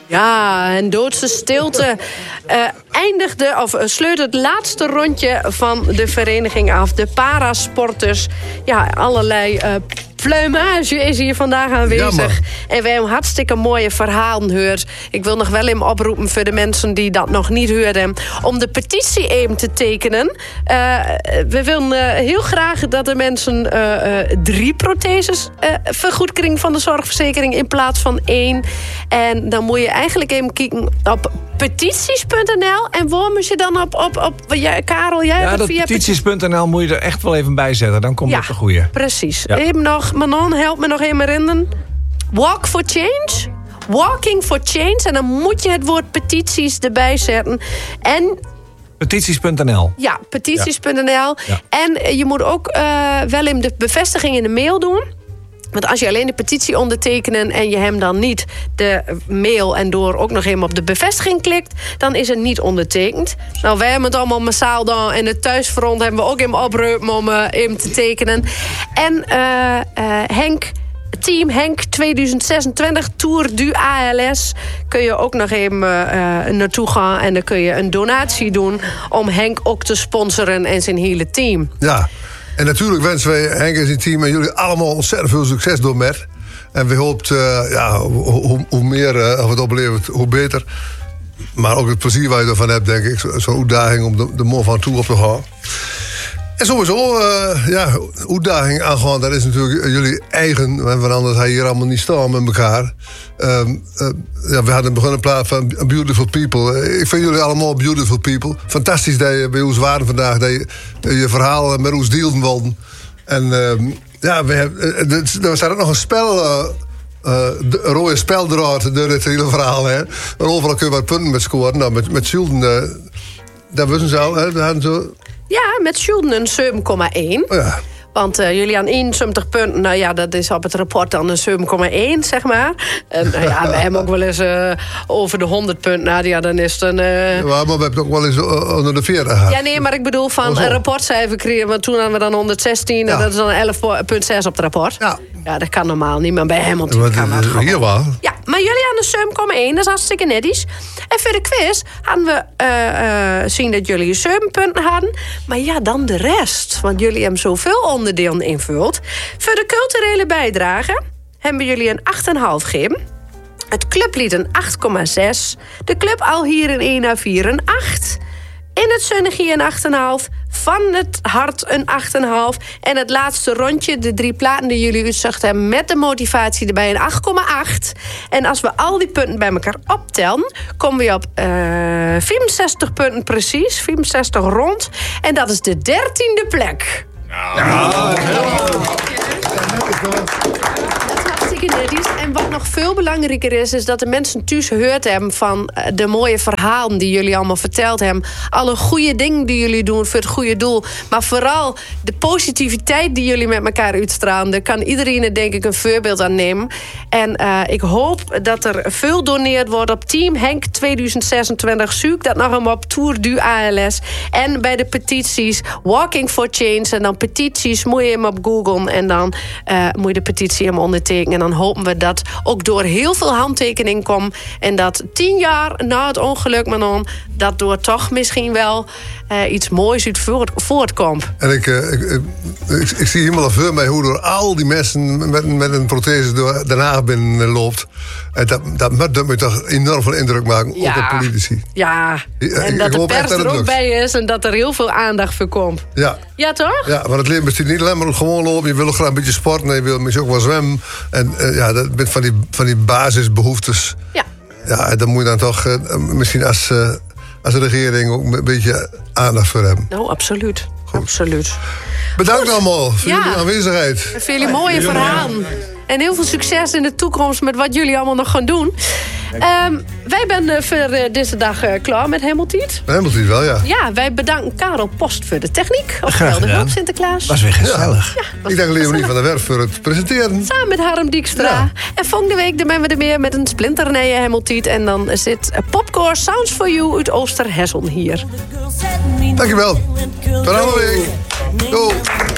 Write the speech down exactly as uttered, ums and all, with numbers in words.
Ja, en doodse stilte uh, eindigde, of uh, sleurt het laatste rondje van de vereniging af. De parasporters, ja, allerlei uh, pluimage is hier vandaag aanwezig. Ja, en wij hebben hartstikke mooie verhalen gehoord. Ik wil nog wel even oproepen voor de mensen die dat nog niet hoorden, om de petitie even te tekenen. Uh, we willen uh, heel graag dat de mensen uh, uh, drie protheses uh, vergoed krijgen van de zorgverzekering in plaats van één. En dan moet je eigenlijk even kijken op petities punt n l. En waar moet je dan op... op, op ja, Karel, jij ja, hebt dat via petities punt n l moet je er echt wel even bij zetten. Dan komt ja, het de goeie. Precies. Ja. Even nog, Manon, help me nog even herinneren. Walk for change. Walking for change. En dan moet je het woord petities erbij zetten. En... petities punt n l. Ja, petities punt n l. Ja. En je moet ook uh, wel in de bevestiging in de mail doen. Want als je alleen de petitie ondertekenen en je hem dan niet de mail en door ook nog even op de bevestiging klikt, dan is het niet ondertekend. Nou, wij hebben het allemaal massaal dan en het thuisfront hebben we ook in oproepen om uh, hem te tekenen. En uh, uh, Henk, Team Henk tweeduizend zesentwintig Tour du A L S kun je ook nog even uh, naartoe gaan en dan kun je een donatie doen om Henk ook te sponsoren en zijn hele team. Ja. En natuurlijk wensen wij Henk en zijn team en jullie allemaal ontzettend veel succes door met. En we hopen, uh, ja, hoe, hoe, hoe meer uh, het oplevert, hoe beter. Maar ook het plezier waar je ervan hebt, denk ik. Zo'n zo uitdaging om de, de mond van toe op te gaan. En sowieso, uh, ja, uitdaging aangaan, dat is natuurlijk jullie eigen. Want anders ga je hier allemaal niet staan met elkaar. Um, uh, ja, we hadden begonnen plaats van Beautiful People. Ik vind jullie allemaal beautiful people. Fantastisch dat je bij ons waren vandaag. Dat je je verhaal met ons deelden wilden. En um, ja, we hebben, uh, er staat ook nog een spel... Uh, Uh, een rode speldraad door het hele verhaal. Hè. En overal kun je wat punten met scoren. Nou, met, met Schulden, uh, dat wisten ze al. Hè. Dat hadden ze... Ja, met Schulden een zeven komma één. Ja. Want uh, jullie aan eenenzeventig punten, nou ja, dat is op het rapport dan een zeven komma één, zeg maar. En nou ja, we hebben ook wel eens uh, over de honderd punten. Nou ja, dan is het een... Uh... Ja, maar we hebben ook wel eens uh, onder de veertig gehad. Ja, nee, maar ik bedoel van oh, een rapportcijfer creëren. Want toen hadden we dan honderdzestien ja. en dat is dan elf komma zes op het rapport. Ja. Ja, dat kan normaal niet, maar bij Hamilton ja, kan dat uh, hier wel. Ja, maar jullie aan de zeven komma één, dat is hartstikke netjes. En voor de quiz hadden we uh, uh, zien dat jullie zeven punten hadden. Maar ja, dan de rest. Want jullie hebben zoveel onderdelen invult. Voor de culturele bijdrage hebben jullie een acht komma vijf gegeven. Het clublied een acht komma zes. De club al hier een één à vier een acht. In het Zonnige een acht komma vijf. Van het hart een acht komma vijf. En het laatste rondje, de drie platen die jullie uitzocht hebben met de motivatie erbij, een acht komma acht. En als we al die punten bij elkaar optellen, komen we op uh, vierenzestig punten precies. vierenzestig rond. En dat is de dertiende plek. Nou, ja. En wat nog veel belangrijker is, is dat de mensen thuis gehoord hebben van de mooie verhalen die jullie allemaal verteld hebben. Alle goede dingen die jullie doen voor het goede doel. Maar vooral de positiviteit die jullie met elkaar uitstralen. Daar kan iedereen er denk ik een voorbeeld aan nemen. En uh, ik hoop dat er veel doneerd wordt op Team Henk tweeduizend zesentwintig. Zoek dat nog hem op Tour du A L S. En bij de petities Walking for Change. En dan petities moet je hem op googlen. En dan uh, moet je de petitie hem ondertekenen. En dan hopen we dat ook door heel veel handtekeningen komt. En dat tien jaar na het ongeluk, Manon, dat door toch misschien wel uh, iets moois uit voort, voortkomt. En ik, uh, ik, ik, ik, ik zie helemaal voor mij hoe door al die mensen met, met een prothese door Den Haag binnen loopt. En dat, dat, dat moet toch enorm veel indruk maken, ja, ook op politici. Ja, en ik, dat de pers er ook lukt. Bij is en dat er heel veel aandacht voor komt. Ja. Ja, toch? Ja, want het leven bestaat niet alleen maar gewoon lopen. Je wil graag een beetje sporten en je wil misschien ook wel zwemmen. En uh, ja, dat bent van die, van die basisbehoeftes. Ja. Ja, dan moet je dan toch uh, misschien als, uh, als regering ook een beetje aandacht voor hebben. Nou, absoluut. Goed. Absoluut. Bedankt Goed. allemaal voor ja. jullie aanwezigheid. En voor jullie mooie verhalen. En heel veel succes in de toekomst met wat jullie allemaal nog gaan doen. Um, wij zijn uh, voor uh, deze dag uh, klaar met Hamilton. Hamilton wel, ja. Ja, wij bedanken Karel Post voor de techniek. Of Graag gedaan. ook Sinterklaas. Was weer gezellig. Ja, was ik dank Leonie van der Werf voor het presenteren. Samen met Harm Dijkstra. Ja. En volgende week zijn we er meer met een splinternieuwe Hamilton. En dan zit Popcore Sounds for You uit Oosterhessel hier. Dankjewel. Tot de volgende week. Doei.